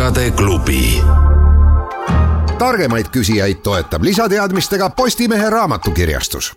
tarkade klubi. Targemaid küsijaid toetab lisateadmistega Postimehe raamatukirjastus.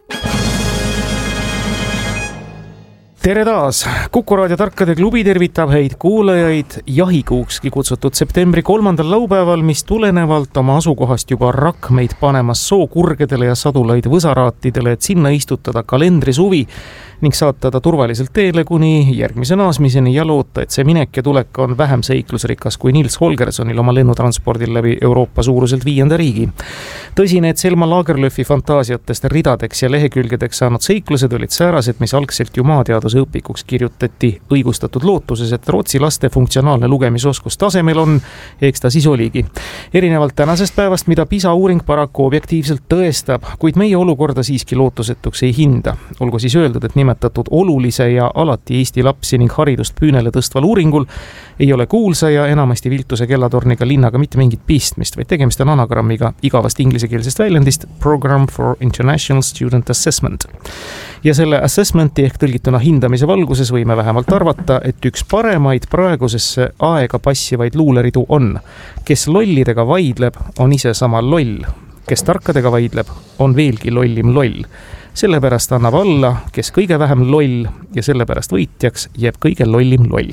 Tere taas! Kuku Raadio tarkade klubi tervitab häid kuulajaid jahikuukski kutsutud septembri 3. laupäeval, mis tulenevalt oma asukohast juba rakmeid panemas sookurgedele ja sadulaid võsaraatidele, et sinna istutada kalendrisuvi ning saata ta turvaliselt teele kuni järgmise naasmiseni ja loota, et see minek ja tulek on vähem seiklusrikas kui Nils Holgerssonil oma lennutranspordil läbi Euroopa suuruselt 5. riigi. Tõsi, need Selma Lagerlöfi fantaasiatest ridadeks ja lehekülgedeks saanud seiklused olid säärased, mis algselt ju maateaduse õpikuks kirjutati õigustatud lootuses, et Rootsi laste funktsionaalne lugemisoskus tasemel on, eks ta siis oligi. Erinevalt tänasest päevast, mida PISA uuring paraku objektiivselt tõestab, kuid meie olukorda siiski lootusetuks ei hinda. Olgu siis öeldud, et nimetatud olulise ja alati Eesti lapsi ning haridust püünele tõstval uuringul ei ole kuulsa ja enamasti viltuse kellatorniga linnaga mitte mingit pistmist, vaid tegemist on anagrammiga igavast inglisekeelsest väljendist Program for International Student Assessment. Ja selle assessmenti ehk tõlgituna hindamise valguses võime vähemalt arvata, et üks paremaid praegusesse aega passivaid luuleridu on. Kes lollidega vaidleb, on ise sama loll. Kes tarkadega vaidleb, on veelgi lollim loll. Sellepärast annab alla, kes kõige vähem loll ja sellepärast võitjaks jääb kõige lollim loll.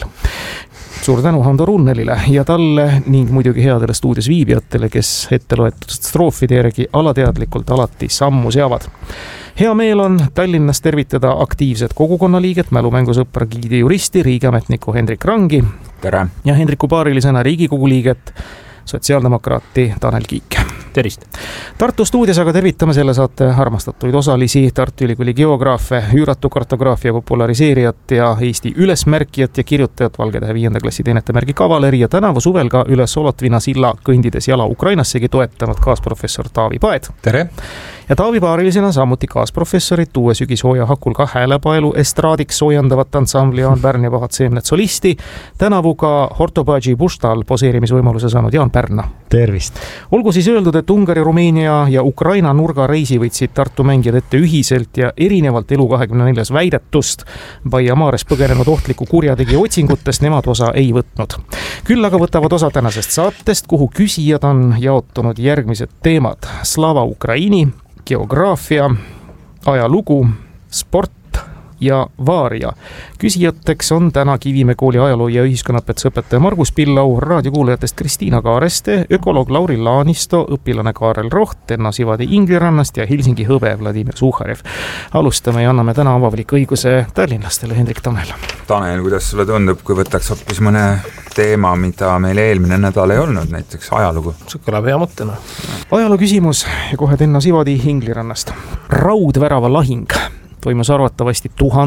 Suur tänu Hando Runnelile ja talle ning muidugi headele stuudios viibijatele, kes ette loetud stroofide järgi alateadlikult alati sammu seavad. Hea meel on Tallinnas tervitada aktiivset kogukonnaliiget, mälumängusõpra giidi juristi, riigiametniku Hendrik Rangi. Tere! Ja Hendriku paarilisena Riigikogu liiget, sotsiaaldemokraati Tanel Kiik. Tervist! Tartu stuudios aga tervitame selle saate armastatuid osalisi, Tartu Ülikooli geograafe, üüratu kartograafia populariseerijat ja Eesti ülesmärkijat ja kirjutajat Valgetähe 5. klassi teenetemärgi kavaleri ja tänavu suvel ka üle Solotvina silla kõndides jala Ukrainassegi toetanud kaasprofessor Taavi Paed. Tere! Ja Taavi paarilisena samuti kaasprofessorit, uue sügishooja hakul ka häälepaelu estraadiks soojandavat ansambli Jaan Pärn ja Pahad Seemnet solisti, tänavu ka Hortobadži Puštal poseerimisvõimaluse saanud Jaan Pärna. Tervist! Olgu siis öeldud, et Ungari, Rumeenia ja Ukraina nurgareisi võtsid Tartu mängijad ette ühiselt ja erinevalt Elu24 väidetust Baia Maares põgenenud ohtliku kurjategi otsingutest nemad osa ei võtnud. Küll aga võtavad osa tänasest saatest, kuhu küsijad on jaotunud järgmised teemad: Slava Ukraini, geograafia, ajalugu, sport ja vaaria. Küsijateks on täna Kivimäe kooli ajaloo- ja ühiskonnaõpetusõpetaja Margus Pillau, raadiokuulajatest Kristiina Kaareste, ökoloog Lauri Laanisto, õpilane Kaarel Roht, Enna Sivadi Inglirannast ja Helsingi hõbe Vladimir Suharev. Alustame ja anname täna avaliku õiguse tallinlastele. Hendrik Tanel. Tanel, kuidas sulle tundub, kui võtaks hoopis mõne teema, mida meil eelmine nädal ei olnud, näiteks ajalugu? See kõlab hea mõttena. Ajaloo küsimus ja kohe Enna Sivadi Inglirannast. Raudvärava lahing toimus arvatavasti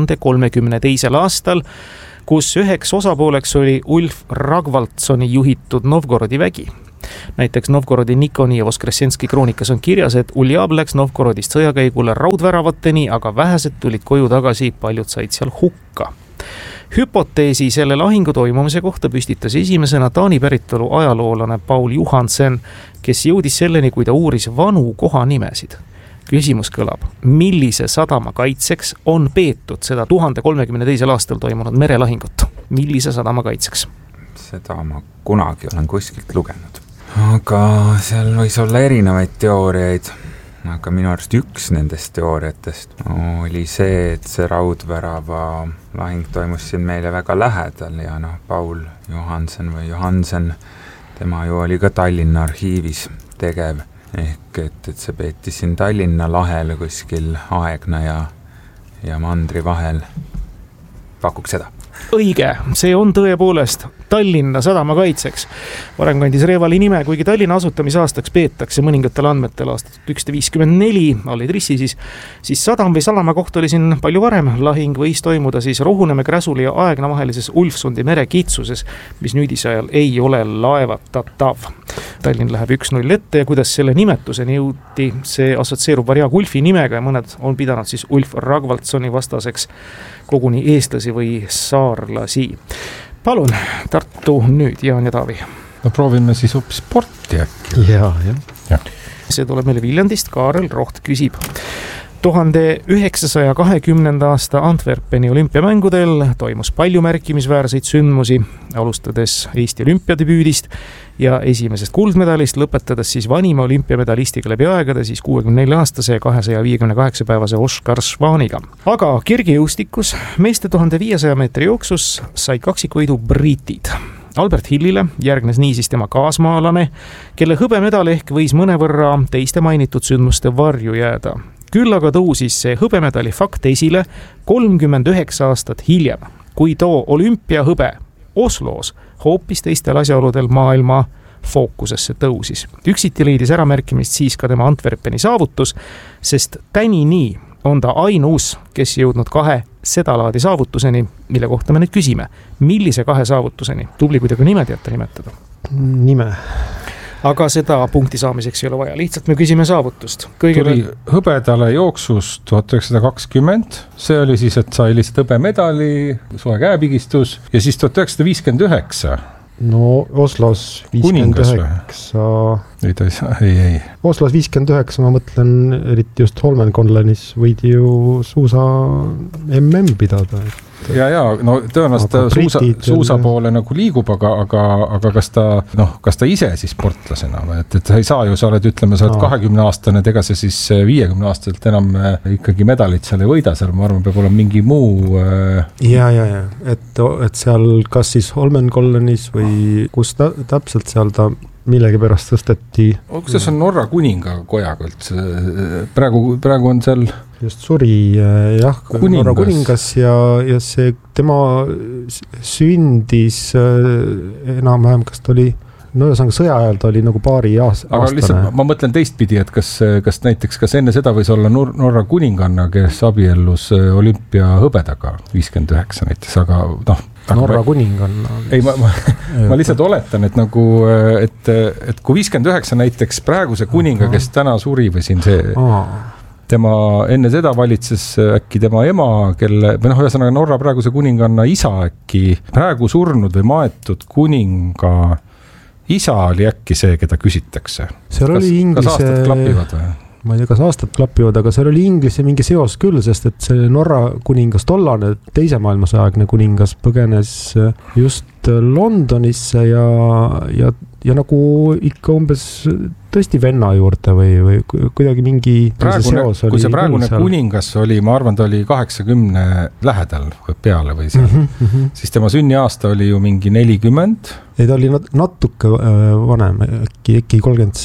1032. aastal, kus üheks osapooleks oli Ulf Ragvaltsoni juhitud Novgorodi vägi. Näiteks Novgorodi Nikoni ja Voskresenski kroonikas on kirjas, et Uljab läks Novgorodist sõjakäigule raudväravateni, aga vähesed tulid koju tagasi, paljud said seal hukka. Hüpoteesi selle lahingu toimumise kohta püstitas esimesena Taani päritolu ajaloolane Paul Johansen, kes jõudis selleni, kui ta uuris vanu kohanimesid. Küsimus kõlab, millise sadama kaitseks on peetud seda 1032. aastal toimunud merelahingut? Millise sadama kaitseks? Seda ma kunagi olen kuskilt lugenud. Aga seal võis olla erinevaid teooriaid. Aga minu arust üks nendest teooriatest oli see, et see raudvärava lahing toimus siin meile väga lähedal ja Paul Johansen, tema ju oli ka Tallinna arhiivis tegev. Ehk et see peeti siin Tallinna lahel kuskil Aegna ja Mandri vahel. Pakuks seda. Õige, see on tõepoolest Tallinna sadama kaitseks. Varem kandis Reevali nime, kuigi Tallinna asutamisaastaks peetakse mõningatel andmetel aastat 1154, Alidrissi siis sadam või salama koht oli siin palju varem. Lahing võis toimuda siis Rohunemäe, Kräsuli ja Aegna vahelises Ulfsundi mere kitsuses, mis nüüdise ajal ei ole laevatatav. Tallinn läheb 1-0 ette ja kuidas selle nimetuseni jõuti, see assotsieerub Varjag Ulfi nimega ja mõned on pidanud siis Ulf Ragvaltsoni vastaseks koguni eestlasi või saarlasi. Palun, Tartu nüüd, Jaan ja Taavi. No proovime siis hoopis sporti äkki. Ja. See tuleb meile Viljandist, Kaarel Roht küsib. 1920. aasta Antwerpeni olümpiamängudel toimus palju märkimisväärseid sündmusi, alustades Eesti olümpiadebüüdist ja esimesest kuldmedalist, lõpetades siis vanima olümpiamedalistiga läbi aegade, siis 64-aastase 258-päevase Oskar Svaniga. Aga kirgejõustikus meeste 1500 meetri jooksus said kaksikvõidu britid. Albert Hillile järgnes niisiis tema kaasmaalane, kelle hõbemedal ehk võis mõnevõrra teiste mainitud sündmuste varju jääda. Küll aga tõusis see hõbemedali fakt esile 39 aastat hiljem, kui too olümpiahõbe Oslos hoopis teistel asjaoludel maailma fookusesse tõusis. Üksiti leidis äramärkimist siis ka tema Antwerpeni saavutus, sest tänini on ta ainus, kes jõudnud 2 sedalaadi saavutuseni, mille kohta me nüüd küsime. Millise 2 saavutuseni? Tubli, kui te ka nime teate nimetada. Nime. Aga seda punkti saamiseks ei ole vaja, lihtsalt me küsime saavutust. Tuli hõbedale jooksus 1920, see oli siis, et sai lihtsalt hõbemedali, soe käepigistus ja siis 1959. No Oslos 59. Ei. Oslos 59, ma mõtlen eriti just Holmenkollenis võidi ju suusa MM pidada. Ja, no tõenäoliselt suusa poole nagu liigub, aga kas ta ise siis sportlasena, et sa ei saa ju, sa oled 20-aastane, ega see siis 50-aastaselt enam ikkagi medalit seal ei võida, seal ma arvan, peab olema mingi muu. Ja, et seal kas siis Holmenkollenis või kus täpselt seal ta millegi pärast tõsteti. Kus on Norra kuninga kojaga üldse? Praegu on seal just suri, Norra kuningas ja see tema sündis enam-vähem, kas ta oli, no ühesõnaga sõja ajal ta oli nagu paari aastane. Aga lihtsalt ma mõtlen teistpidi, et kas enne seda võis olla Norra kuninganna, kes abiellus olümpia hõbedaga 59 näiteks, aga Norra kuninganna. Ei, ma lihtsalt oletan, et nagu, et kui 59 näiteks praeguse kuninga, kes täna suri või siin see, tema enne seda valitses äkki tema ema, kelle, või ühesõnaga Norra praeguse kuninganna isa äkki praegu surnud või maetud kuninga isa oli äkki see, keda küsitakse. Seal oli kas aastad klapivad või? Ma ei tea, kas aastad klapivad, aga seal oli Inglise mingi seos küll, sest et see Norra kuningas tollane teise maailmasõjaaegne kuningas põgenes just Londonisse ja nagu ikka umbes tõesti venna juurde või kuidagi mingi seos oli. Kui see praegune kuningas oli, ma arvan, ta oli 80 lähedal peale või seal, siis tema sünniaasta oli ju mingi 40. Ei, ta oli natuke vanem, äkki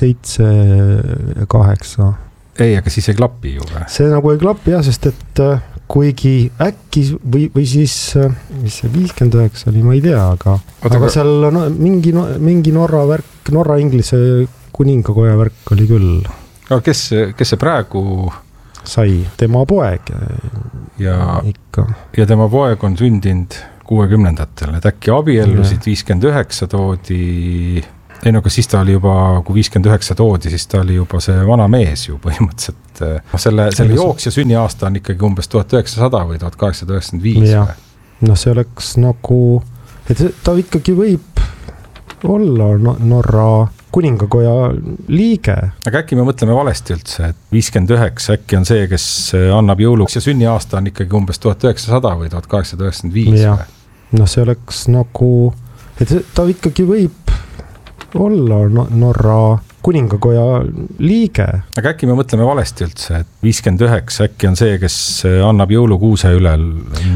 37-8. Ei, aga siis ei klapi ju või? See nagu ei klapi jah, sest et kuigi äkki või siis, mis see 59 oli, ma ei tea, aga seal mingi Norra värk, Norra Inglise kuningakoja värk oli küll. Aga kes see praegu sai? Tema poeg ikka. Ja tema poeg on sündinud 60-ndatel, et äkki abiellusid 59 toodi. Ei, no, siis ta oli juba, kui 59 toodi, siis ta oli juba see vana mees ju põhimõtteliselt. Selle jooksja sünniaasta on ikkagi umbes 1900 või 1895. No see oleks nagu, et ta ikkagi võib olla Norra kuningakoja liige. Aga äkki me mõtleme valesti üldse, et 59 äkki on see, kes annab jõuluks ja sünniaasta on ikkagi umbes 1900 või 1895. No see oleks nagu, et ta ikkagi võib olla Norra kuningakoja liige. Aga äkki me mõtleme valesti üldse, et 59 äkki on see, kes annab jõulukuuse üle